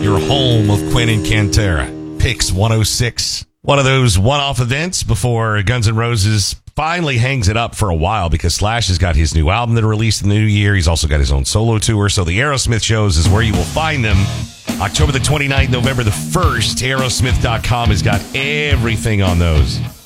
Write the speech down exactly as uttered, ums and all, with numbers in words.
your home of Quentin Cantera. Pix one oh six. One of those one-off events before Guns N' Roses finally hangs it up for a while because Slash has got his new album that released in the new year. He's also got his own solo tour. So the Aerosmith shows is where you will find them. October the twenty-ninth, November the first. Aerosmith dot com has got everything on those.